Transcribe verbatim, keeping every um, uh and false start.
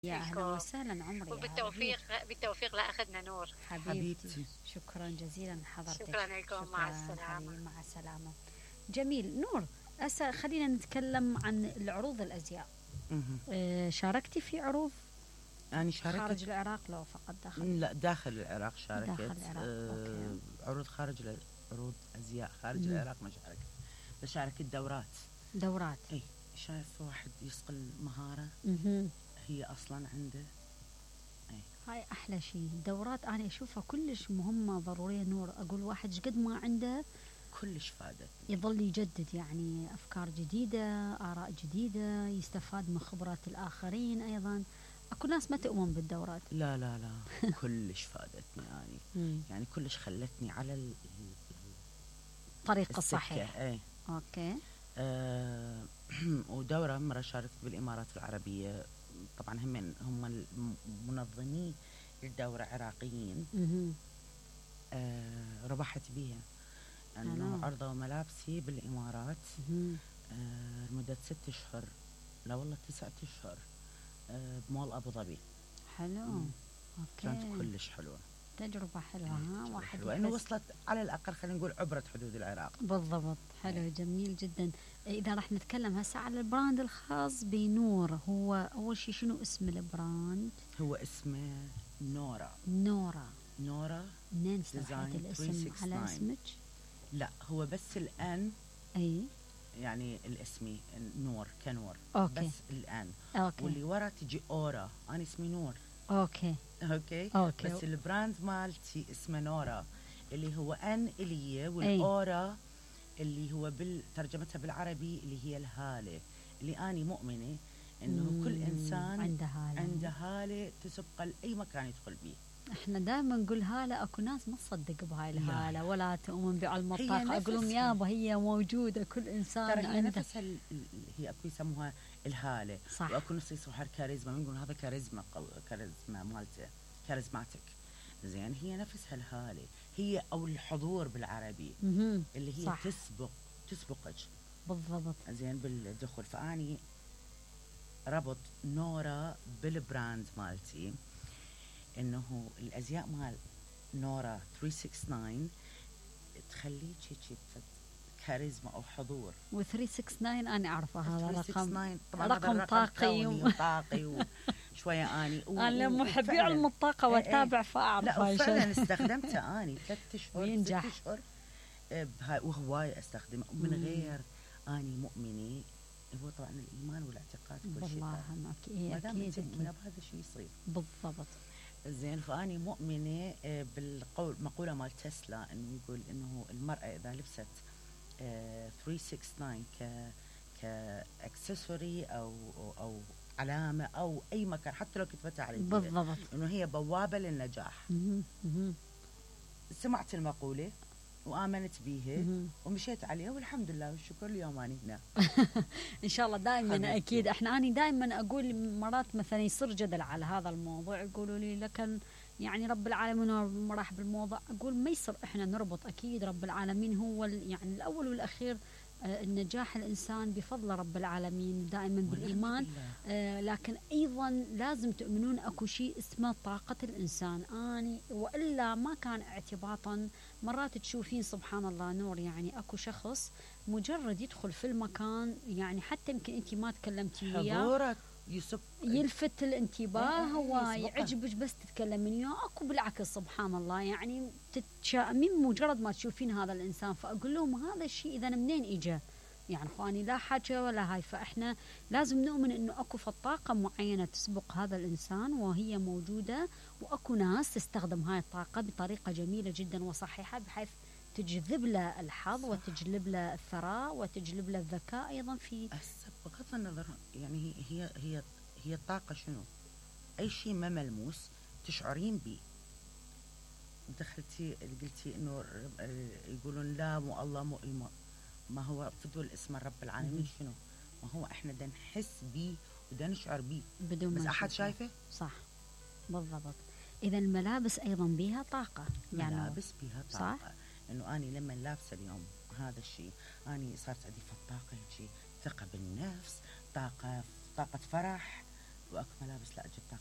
يا أهلا لكم وسهلا عمري. وبالتوفيق بالتوفيق لأخذنا نور حبيبتي, حبيبتي. شكرا جزيلا حضرتك. شكرا لكم. مع السلامة. حبيبي مع السلامة. جميل. نور، أسا خلينا نتكلم عن العروض الأزياء. آه شاركتي في عروض يعني شاركت خارج العراق لو فقط داخل؟ لا داخل العراق شاركت. داخل العراق. آه عروض خارج عروض أزياء خارج مم. العراق ما شاركت، بس شاركت دورات. دورات اي شايف واحد يصقل مهارة مم. هي أصلا عنده. أي. هاي أحلى شيء. دورات أنا أشوفها كلش مهمة ضرورية. نور، أقول واحد قد ما عنده كلش فادت، يظل يجدد يعني أفكار جديدة، آراء جديدة، يستفاد من خبرات الآخرين. أيضا أكو ناس ما تؤمن بالدورات. لا لا لا كلش فادتني يعني. مم. يعني كلش خلتني على ال طريقة الصحيح. اي أوكي. آه ودورة مرة شاركت بالإمارات العربية. طبعا هم هم المنظمين الدورة عراقيين. آه ربحت بيها أنه عرضوا ملابسي بالإمارات آه لمدة ست أشهر، لا والله تسعة أشهر آه بمول أبو ظبي. حلو. مم. أوكي. كانت كلش حلوة، تجربة حلوة. ها واحد حلوة إنه وصلت على الأقل خلينا نقول عبرت حدود العراق. بالضبط. حلو. جميل جدا. إذا راح نتكلم هسه على البراند الخاص بنور، هو أول شيء شنو اسم البراند؟ هو اسمه نورا. نورا. نورا. منين استوحيت الاسم على اسمك؟ لا هو بس الآن. أي يعني الاسمي نور كنور. أوكي. بس الآن. أوكي. واللي ورا تجي أورا، أنا اسمي نور. أوكي. أوكي. أوكي. بس البراند مالتي اسمه نورا، اللي هو أن إلية، والأورا اللي هو بالترجمتها بالعربي اللي هي الهالة، اللي أنا مؤمنة إنه كل إنسان عنده هالة، عنده هالة تسبق لأي مكان يدخل بيه. احنا دائما نقول هالة. اكو ناس ما تصدق بهاي الهالة ولا تؤمن بعلم الطاقة. اقول لهم يابا هي موجودة، كل انسان ترى هي عنده نفسها. هي اكو يسموها الهالة. صح. واكو نص يصيحوا كاريزما، بنقول هذا كاريزما كاريزما مالته كاريزماتيك. زين هي نفسها الهالة، هي او الحضور بالعربي مم. اللي هي صح. تسبق تسبقك بالضبط. زين بالدخول. فاني ربط نورا بالبراند مالتي انه الازياء مال نورا ثلاثمية وتسعة وستين تخليك هيك كاريزما او حضور. و ثلاثمية وتسعة وستين انا اعرفه هذا رقم رقم طاقي وطاقي وشويه اني و... انا محبي علم الطاقه واتابع فاعرف. لا فعلا استخدمته اني ثلاث اشهر وينجح. ست اشهر بهاي وهواي استخدمه من غير اني مؤمنه. هو طبعا الايمان والاعتقاد كل شيء. والله اكيد اكيد اكيد بهذا الشيء يصير. بالضبط. زين فاني مؤمنه بالقول مقوله مال تسلا انه يقول انه المراه اذا لبست ثلاثمية وتسعة وستين ك كاكسسوري او او علامه او اي مكان حتى لو كتبتها على الجيب بالضبط انه هي بوابه للنجاح. سمعت المقوله وآمنت بيها ومشيت عليها والحمد لله والشكر اليوم أنا هنا. إن شاء الله دائما. أكيد إحنا أنا دائما أقول مرات مثلا يصير جدل على هذا الموضوع، يقولوا لي لكن يعني رب العالمين راح بالموضوع. أقول ما يصير إحنا نربط. أكيد رب العالمين هو يعني الأول والأخير. آه النجاح الإنسان بفضل رب العالمين دائما بالإيمان. آه لكن أيضا لازم تؤمنون أكو شيء اسمه طاقة الإنسان. آني وإلا ما كان اعتباطا. مرات تشوفين سبحان الله نور يعني أكو شخص مجرد يدخل في المكان يعني حتى يمكن أنت ما تكلمتي وياه يسب يلفت الانتباه. هو يعجبك بس تتكلمين وياه. أكو بالعكس سبحان الله يعني تتشائمين مجرد ما تشوفين هذا الإنسان. فأقول لهم هذا الشيء إذا منين إجا يعني اخواني؟ لا حاجة ولا هاي. فاحنا لازم نؤمن انه اكو طاقة معينة تسبق هذا الانسان وهي موجودة، واكو ناس تستخدم هاي الطاقة بطريقة جميلة جدا وصحيحة بحيث تجذب له الحظ وتجلب له الثراء وتجلب له الذكاء ايضا. في بغض النظر يعني هي هي هي الطاقة شنو؟ اي شيء ما ملموس تشعرين به. دخلتي قلتي انه يقولون لا مو الله مو ما هو فدوى الاسم رب العالمين. شنو؟ ما هو احنا بدنا نحس بيه وبدنا نشعر بيه بدون بس احد شايفه. صح بالضبط. اذا الملابس ايضا بيها طاقه. يعني ملابس بيها طاقه. صح؟ انه اني لما لابسه اليوم هذا الشيء اني صارت عندي طاقه هيك ثقه بالنفس، طاقه طاقه فرح، واكو ملابس لا جدا